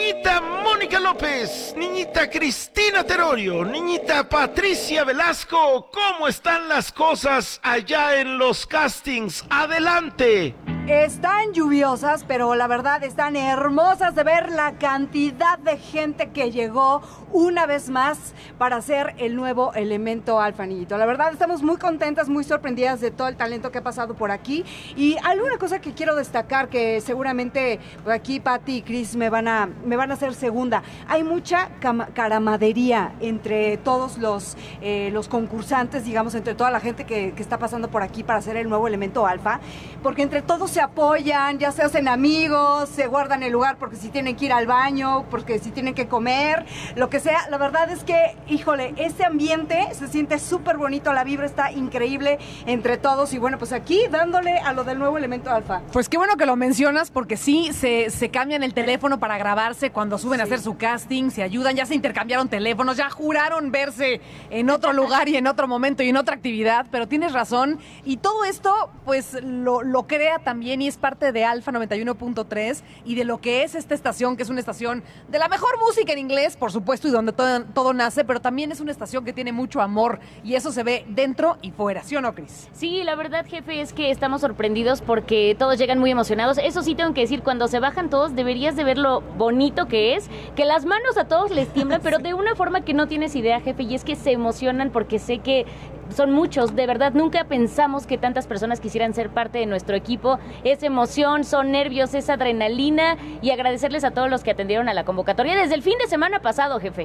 niñita Mónica López, niñita Cristina Terorio, niñita Patricia Velasco, ¿cómo están las cosas allá en los castings? ¡Adelante! Están lluviosas, pero la verdad están hermosas de ver la cantidad de gente que llegó una vez más para hacer el nuevo Elemento Alfa, niñito. La verdad estamos muy contentas, muy sorprendidas de todo el talento que ha pasado por aquí. Y alguna cosa que quiero destacar, que seguramente aquí Pati y Chris me van a hacer segunda. Hay mucha caramadería entre todos los concursantes, digamos, entre toda la gente que está pasando por aquí para hacer el nuevo Elemento Alfa, porque entre todos se apoyan, ya se hacen amigos, se guardan el lugar porque si tienen que ir al baño, porque si tienen que comer, lo que sea. La verdad es que, híjole, ese ambiente se siente súper bonito, la vibra está increíble entre todos y bueno, pues aquí dándole a lo del nuevo Elemento Alfa. Pues qué bueno que lo mencionas porque sí, se cambian el teléfono para grabarse cuando suben a hacer su casting, se ayudan, ya se intercambiaron teléfonos, ya juraron verse en otro lugar y en otro momento y en otra actividad, pero tienes razón y todo esto pues lo crea también y es parte de Alfa 91.3 y de lo que es esta estación, que es una estación de la mejor música en inglés, por supuesto, y donde todo nace, pero también es una estación que tiene mucho amor y eso se ve dentro y fuera, ¿sí o no, Cris? Sí, la verdad, jefe, es que estamos sorprendidos porque todos llegan muy emocionados. Eso sí tengo que decir, cuando se bajan todos, deberías de ver lo bonito que es, que las manos a todos les tiemblan, pero de una forma que no tienes idea, jefe, y es que se emocionan porque sé que son muchos, de verdad, nunca pensamos que tantas personas quisieran ser parte de nuestro equipo. Es emoción, son nervios, es adrenalina y agradecerles a todos los que atendieron a la convocatoria desde el fin de semana pasado, jefe.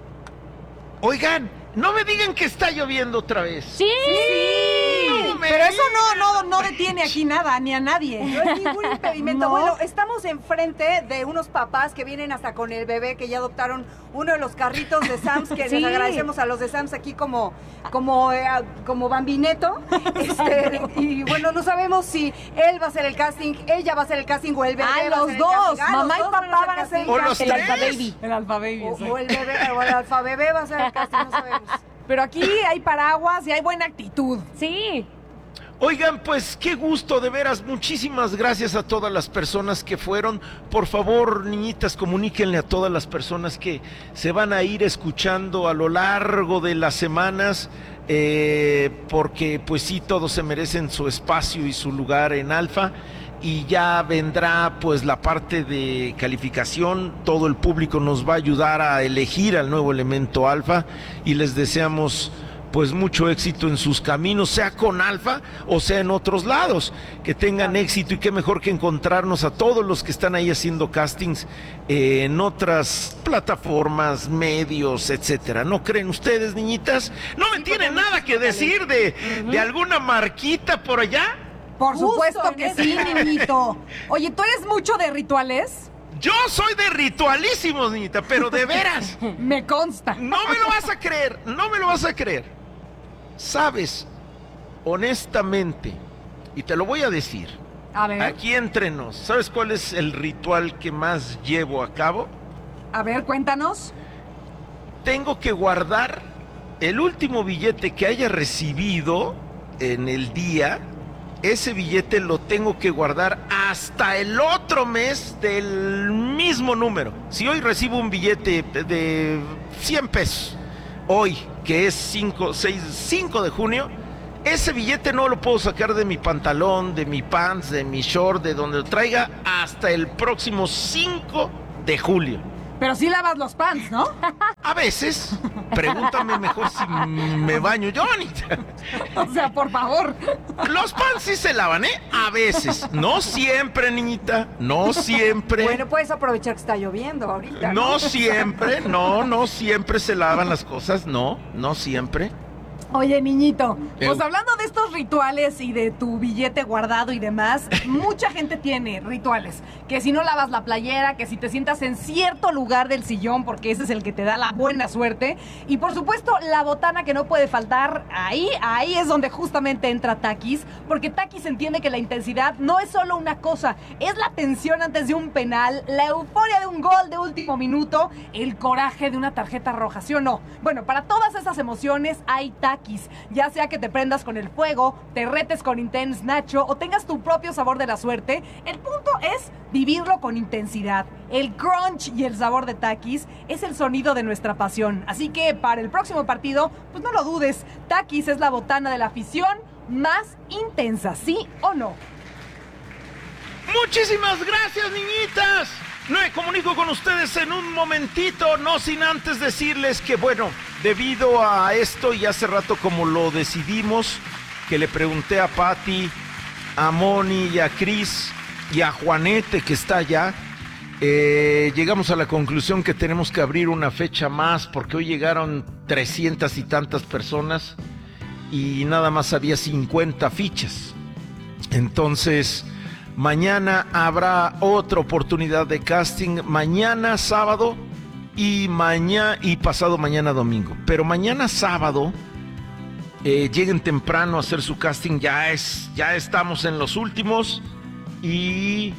Oigan, no me digan que está lloviendo otra vez. ¡Sí! Pero eso no detiene aquí nada, ni a nadie. No es ningún impedimento. No. Bueno, estamos enfrente de unos papás que vienen hasta con el bebé, que ya adoptaron uno de los carritos de Sams, que Sí. les agradecemos a los de Sams aquí como bambineto. Y bueno, no sabemos si él va a hacer el casting, ella va a hacer el casting o el bebé va a los hacer el dos. casting. Mamá los y dos papá van a hacer el O los El tres. Alfa Baby. El Alfa Baby, o el bebé, o el alfa bebé va a hacer el casting, no sabemos. Pero aquí hay paraguas y hay buena actitud. Sí. Oigan, pues qué gusto, de veras, muchísimas gracias a todas las personas que fueron. Por favor, niñitas, comuníquenle a todas las personas que se van a ir escuchando a lo largo de las semanas, porque pues sí, todos se merecen su espacio y su lugar en Alfa. Y ya vendrá pues la parte de calificación, todo el público nos va a ayudar a elegir al nuevo Elemento Alfa y les deseamos pues mucho éxito en sus caminos, sea con Alfa o sea en otros lados, que tengan éxito y qué mejor que encontrarnos a todos los que están ahí haciendo castings en otras plataformas, medios, etcétera. ¿No creen ustedes, niñitas? ¿No me tienen nada que decir de alguna marquita por allá? Por Justo supuesto en que ese sí, lugar. niñito. Oye, ¿tú eres mucho de rituales? Yo soy de ritualísimos, niñita, pero de veras. Me consta. No me lo vas a creer, no me lo vas a creer. Sabes, honestamente, y te lo voy a decir, A ver, aquí entre nos, ¿sabes cuál es el ritual que más llevo a cabo? cuéntanos. Tengo que guardar el último billete que haya recibido en el día. Ese billete lo tengo que guardar hasta el otro mes del mismo número. Si hoy recibo un billete de 100 pesos, hoy que es 5 de junio, ese billete no lo puedo sacar de mi pantalón, de mi pants, de mi short, de donde lo traiga, hasta el próximo 5 de julio. Pero sí lavas los pants, ¿no? A veces, pregúntame mejor si me baño yo, Anita. O sea, por favor. Los pants sí se lavan, ¿eh? A veces. No siempre, niñita. No siempre. Bueno, puedes aprovechar que está lloviendo ahorita. No siempre. No siempre se lavan las cosas. No siempre. Oye, niñito, pues Eu. hablando de estos rituales y de tu billete guardado y demás, mucha gente tiene rituales. Que si no lavas la playera, que si te sientas en cierto lugar del sillón, porque ese es el que te da la buena suerte. Y por supuesto, la botana que no puede faltar, ahí es donde justamente entra Takis, porque Takis entiende que la intensidad no es solo una cosa, es la tensión antes de un penal, la euforia de un gol de último minuto, el coraje de una tarjeta roja, ¿sí o no? Bueno, para todas esas emociones hay Takis Takis. Ya sea que te prendas con el fuego, te retes con Intense Nacho o tengas tu propio sabor de la suerte, el punto es vivirlo con intensidad. El crunch y el sabor de Takis es el sonido de nuestra pasión. Así que para el próximo partido, pues no lo dudes, Takis es la botana de la afición más intensa, ¿sí o no? Muchísimas gracias, niñitas. Me comunico con ustedes en un momentito, no sin antes decirles que, bueno, debido a esto y hace rato como lo decidimos, que le pregunté a Patti, a Moni y a Cris y a Juanete que está allá, llegamos a la conclusión que tenemos que abrir una fecha más porque hoy llegaron 300 y tantas personas y nada más había 50 fichas. Entonces, mañana habrá otra oportunidad de casting, mañana sábado y pasado mañana domingo. Pero mañana sábado, lleguen temprano a hacer su casting, ya estamos en los últimos. Y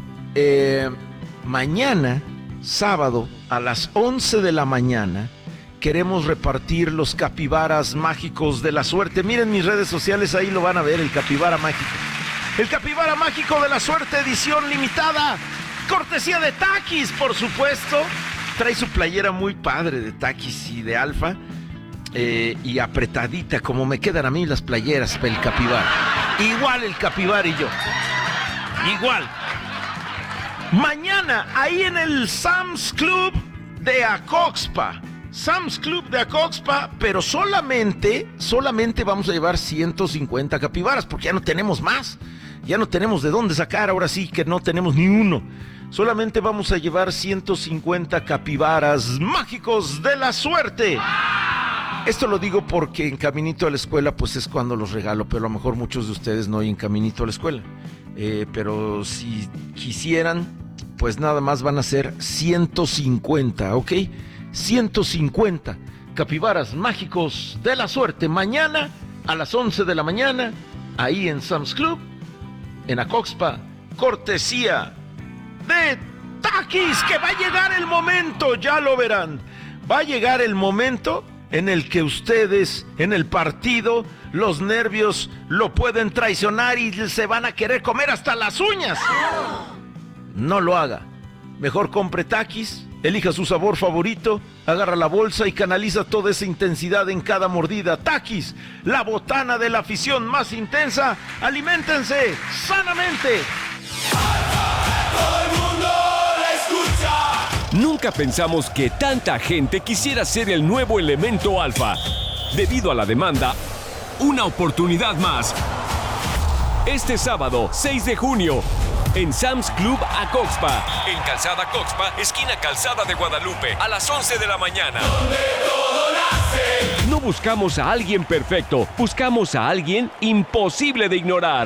mañana, sábado, a las 11 de la mañana, queremos repartir los capibaras mágicos de la suerte. Miren mis redes sociales, ahí lo van a ver, el capibara mágico. El capibara mágico de la suerte, edición limitada, cortesía de Takis, por supuesto. Trae su playera muy padre de Takis y de Alfa, y apretadita, como me quedan a mí las playeras para el capibara. Igual el capibara y yo. Igual. Mañana, ahí en el Sam's Club de Acoxpa. Sam's Club de Acoxpa, pero solamente vamos a llevar 150 capibaras, porque ya no tenemos más. Ya no tenemos de dónde sacar, ahora sí que no tenemos ni uno. Solamente vamos a llevar 150 capibaras mágicos de la suerte. Esto lo digo porque en Caminito a la Escuela pues es cuando los regalo, pero a lo mejor muchos de ustedes no oyen Caminito a la Escuela. Pero si quisieran, pues nada más van a ser 150, ¿ok? 150 capibaras mágicos de la suerte. Mañana a las 11 de la mañana, ahí en Sam's Club, en Acoxpa, cortesía de Takis, que va a llegar el momento, ya lo verán. Va a llegar el momento en el que ustedes, en el partido, los nervios lo pueden traicionar y se van a querer comer hasta las uñas. No lo haga. Mejor compre Takis, elija su sabor favorito, agarra la bolsa y canaliza toda esa intensidad en cada mordida. Takis, la botana de la afición más intensa. Aliméntense sanamente. Todo el mundo la escucha. Nunca pensamos que tanta gente quisiera ser el nuevo elemento alfa. Debido a la demanda, una oportunidad más. Este sábado, 6 de junio, en Sam's Club Acoxpa, en Calzada Acoxpa, esquina Calzada de Guadalupe, a las 11 de la mañana. Donde todo nace. No buscamos a alguien perfecto, buscamos a alguien imposible de ignorar.